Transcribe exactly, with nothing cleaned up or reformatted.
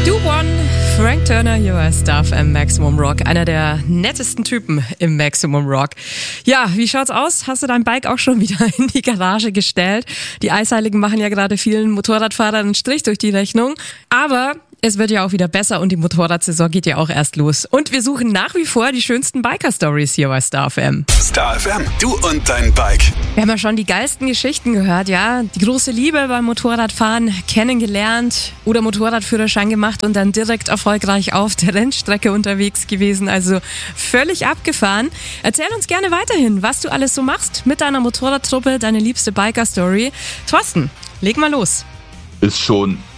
Do One, Frank Turner hier bei Star F M Maximum Rock. Einer der nettesten Typen im Maximum Rock. Ja, wie schaut's aus? Hast du dein Bike auch schon wieder in die Garage gestellt? Die Eisheiligen machen ja gerade vielen Motorradfahrern einen Strich durch die Rechnung. Aber es wird ja auch wieder besser und die Motorradsaison geht ja auch erst los. Und wir suchen nach wie vor die schönsten Biker-Stories hier bei Star F M. Star F M, du und dein Bike. Wir haben ja schon die geilsten Geschichten gehört, ja. Die große Liebe beim Motorradfahren kennengelernt oder Motorradführerschein gemacht und dann direkt erfolgreich auf der Rennstrecke unterwegs gewesen. Also völlig abgefahren. Erzähl uns gerne weiterhin, was du alles so machst mit deiner Motorradtruppe, deine liebste Biker-Story. Thorsten, leg mal los. Ist schon